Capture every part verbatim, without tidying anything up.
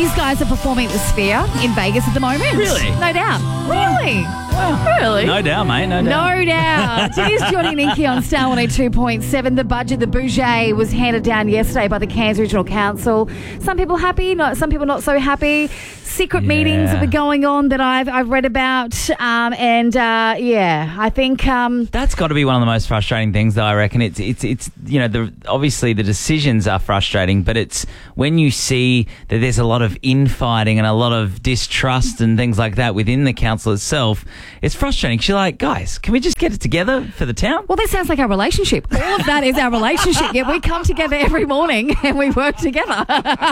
These guys are performing at the Sphere in Vegas at the moment. Really? No doubt. Really? Wow. Really? No doubt, mate. No doubt. No doubt. It is Johnny and Inky on Star one oh two point seven. The budget, the budget, was handed down yesterday by the Cairns Regional Council. Some people happy, not some people not so happy. Secret Yeah. meetings that were going on that I've I've read about, um, and uh, yeah, I think um, That's got to be one of the most frustrating things, though. I reckon it's it's it's you know the obviously the decisions are frustrating, but it's when you see that there's a lot of infighting and a lot of distrust and things like that within the council itself. It's frustrating. 'Cause you're like, guys, can we just get it together for the town? well, that sounds like our relationship. All of that is our relationship. Yeah, we come together every morning and we work together.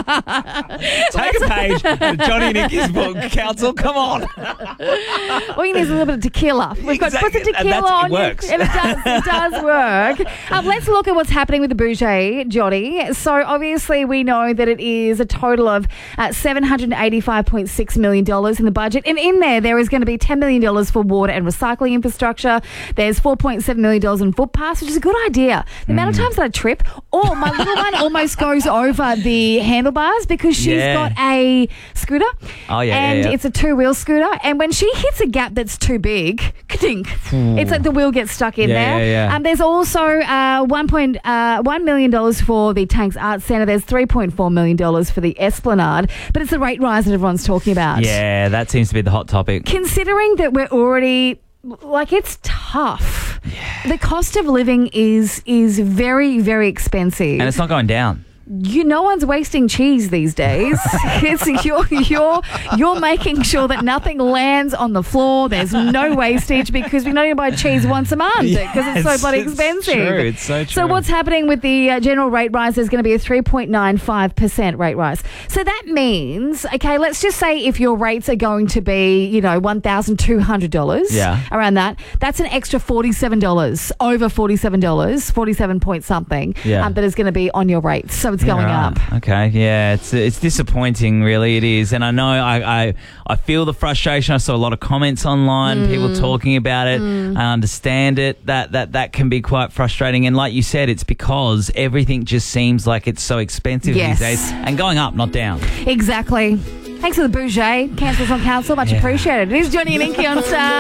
Take a page out of Johnny and Inky's book, council. Come on. All you need is a little bit of tequila. We've got Exactly. put the And tequila that's- it on you, works. and it does, it does work. Um, let's look at what's happening with the budget, Johnny. So obviously we know that it is a total of uh, seven hundred eighty-five point six million dollars in the budget. And in there, there is going to be ten million dollars for water and recycling infrastructure. There's four point seven million dollars in footpaths, which is a good idea. The amount of times that I trip, or my little one almost goes over the handlebars because she's Yeah. got a scooter. Oh, yeah, yeah, And yeah. it's a two-wheel scooter. And when she hits a gap that's too big, ka-dink, it's like the wheel gets stuck in Yeah, there. yeah, yeah. Um, there's also uh, one point one million dollars for the Tanks Arts Centre. There's three point four million dollars for the Esplanade. But it's the rate rise that everyone's talking about. Yeah, that seems to be the hot topic. Considering that we're already... Like, it's tough. The cost of living is is very, very expensive. And it's not going down. You, no one's wasting cheese these days. It's you're you're you're making sure that nothing lands on the floor. There's no wastage because we only buy cheese once a month because it's so Yes, bloody it's expensive. true. It's so So true. what's happening with the uh, general rate rise? There's going to be a three point nine five percent rate rise. So that means, okay, let's just say if your rates are going to be, you know, one thousand two hundred dollars, Yeah. around that, that's an extra forty-seven dollars, over forty-seven dollars, forty-seven point something, Yeah. um, that is going to be on your rates. So it's going Right. up. Okay, yeah, it's it's disappointing, really. It is, and I know I, I I feel the frustration. I saw a lot of comments online, Mm. people talking about it. I understand it. That that that can be quite frustrating, and like you said, it's because everything just seems like it's so expensive Yes. these days, and going up, not down. Exactly. Thanks for the bougie. Councils on Council. Much Yeah. appreciated. It is Johnny and Inky on Star.